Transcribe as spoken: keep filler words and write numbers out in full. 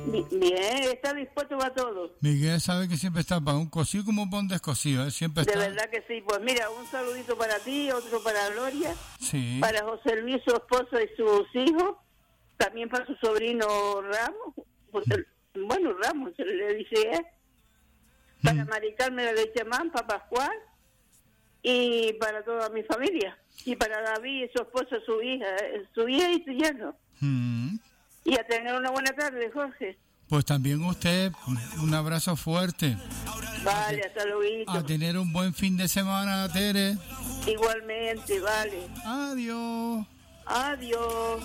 Bien, está dispuesto para todo. Miguel sabe que siempre está para un cocido como un pan descosido, ¿eh? Siempre está. De verdad que sí. Pues mira, un saludito para ti, otro para Gloria, sí. para José Luis, su esposo y sus hijos, también para su sobrino Ramos, porque, mm. bueno, Ramos se le dice, ¿eh? Para mm. Mari Carmen de Chamán, para Pascual, y para toda mi familia, y para David, su esposo, su hija, su hija y su yerno. Mm. Y a tener una buena tarde, Jorge. Pues también usted, un abrazo fuerte. Vale, hasta luego. A tener un buen fin de semana, Tere. Igualmente, vale. Adiós. Adiós.